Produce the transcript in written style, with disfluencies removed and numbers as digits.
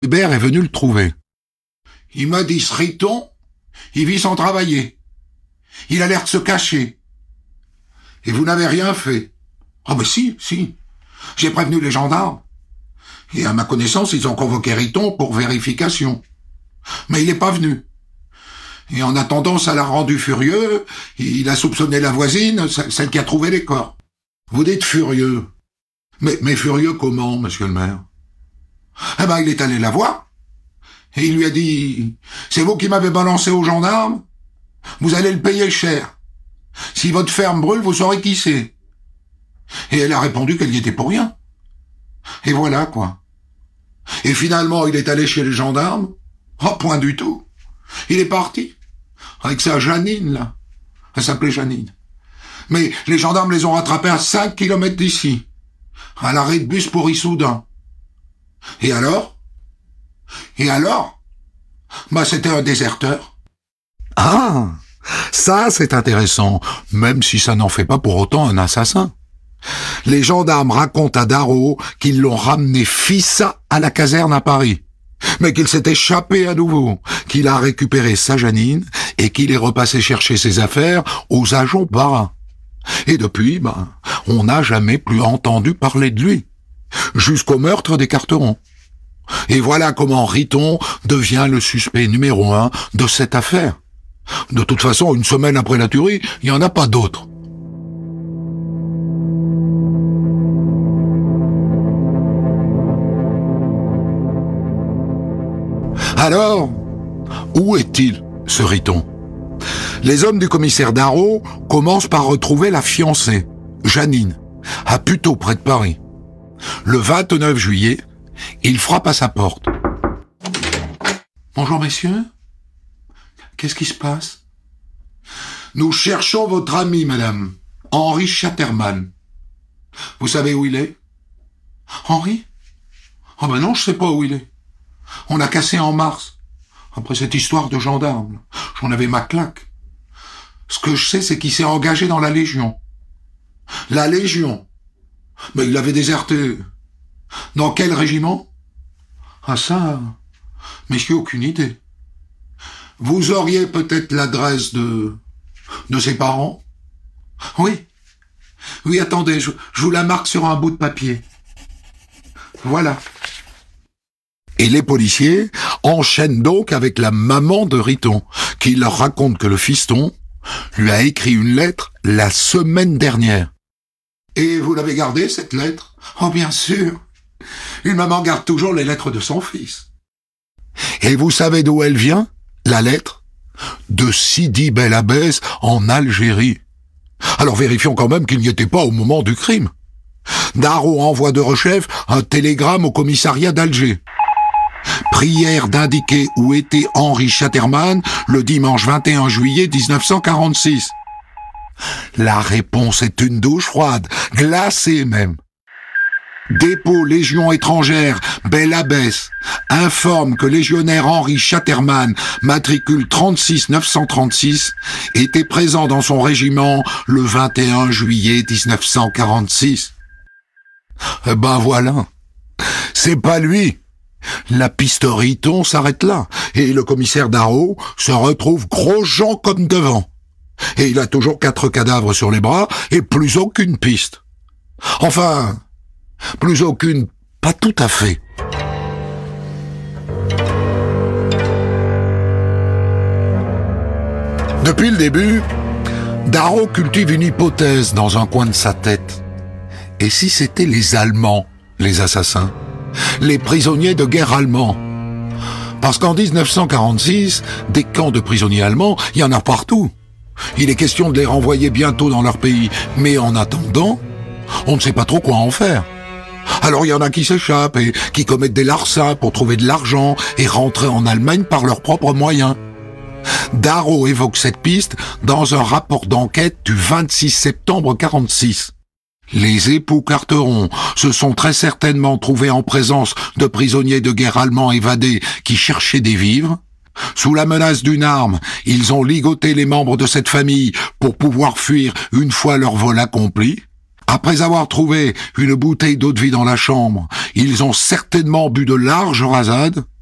Hubert est venu le trouver. Il m'a dit, ce Riton, il vit sans travailler. Il a l'air de se cacher. Et vous n'avez rien fait. Ah ben si. J'ai prévenu les gendarmes. Et à ma connaissance, ils ont convoqué Riton pour vérification. Mais il n'est pas venu. Et en attendant, ça l'a rendu furieux. Il a soupçonné la voisine, celle qui a trouvé les corps. Vous dites furieux. Mais furieux comment, monsieur le maire? Eh ben, il est allé la voir. Et il lui a dit, c'est vous qui m'avez balancé aux gendarmes? Vous allez le payer cher. Si votre ferme brûle, vous saurez qui c'est. Et elle a répondu qu'elle y était pour rien. Et voilà, quoi. Et finalement, il est allé chez les gendarmes. Oh, point du tout. Il est parti. Avec sa Janine, là. Elle s'appelait Janine. Mais les gendarmes les ont rattrapés à 5 kilomètres d'ici. À l'arrêt de bus pour Issoudun. Et alors? Bah, c'était un déserteur. Ah, ça c'est intéressant, même si ça n'en fait pas pour autant un assassin. Les gendarmes racontent à Darro qu'ils l'ont ramené fissa à la caserne à Paris, mais qu'il s'est échappé à nouveau, qu'il a récupéré sa Janine et qu'il est repassé chercher ses affaires aux agents Barin. Et depuis, on n'a jamais plus entendu parler de lui, jusqu'au meurtre des Carteron. Et voilà comment Riton devient le suspect numéro 1 de cette affaire. De toute façon, une semaine après la tuerie, il n'y en a pas d'autre. Alors, où est-il, ce Riton? Les hommes du commissaire Darro commencent par retrouver la fiancée, Janine, à Puteaux, près de Paris. Le 29 juillet, il frappe à sa porte. Bonjour, messieurs. Qu'est-ce qui se passe? Nous cherchons votre ami, madame, Henri Chatterman. Vous savez où il est? Henri? Oh ben non, je sais pas où il est. On l'a cassé en mars. Après cette histoire de gendarme, j'en avais ma claque. Ce que je sais, c'est qu'il s'est engagé dans la Légion. La Légion? Mais il avait déserté. Dans quel régiment? Ah ça, mais j'ai aucune idée. Vous auriez peut-être l'adresse de ses parents? Oui, attendez, je vous la marque sur un bout de papier. Voilà. Et les policiers enchaînent donc avec la maman de Riton, qui leur raconte que le fiston lui a écrit une lettre la semaine dernière. Et vous l'avez gardée, cette lettre? Oh, bien sûr. Une maman garde toujours les lettres de son fils. Et vous savez d'où elle vient, la lettre? De Sidi Bel Abbès, en Algérie. Alors vérifions quand même qu'il n'y était pas au moment du crime. Darro envoie de rechef un télégramme au commissariat d'Alger. Prière d'indiquer où était Henri Chatterman le dimanche 21 juillet 1946. La réponse est une douche froide, glacée même. Dépôt Légion étrangère, Bel Abbès, informe que légionnaire Henri Chatterman, matricule 36 936, était présent dans son régiment le 21 juillet 1946. Ben voilà, c'est pas lui. La piste Riton s'arrête là, et le commissaire Darro se retrouve gros Jean comme devant. Et il a toujours 4 cadavres sur les bras, et plus aucune piste. Enfin, plus aucune, pas tout à fait. Depuis le début, Darro cultive une hypothèse dans un coin de sa tête. Et si c'était les Allemands, les assassins? Les prisonniers de guerre allemands? Parce qu'en 1946, des camps de prisonniers allemands, il y en a partout. Il est question de les renvoyer bientôt dans leur pays. Mais en attendant, on ne sait pas trop quoi en faire. Alors il y en a qui s'échappent et qui commettent des larcins pour trouver de l'argent et rentrer en Allemagne par leurs propres moyens. Darro évoque cette piste dans un rapport d'enquête du 26 septembre 46. Les époux Carteron se sont très certainement trouvés en présence de prisonniers de guerre allemands évadés qui cherchaient des vivres. Sous la menace d'une arme, ils ont ligoté les membres de cette famille pour pouvoir fuir une fois leur vol accompli. Après avoir trouvé une bouteille d'eau-de-vie dans la chambre, ils ont certainement bu de larges rasades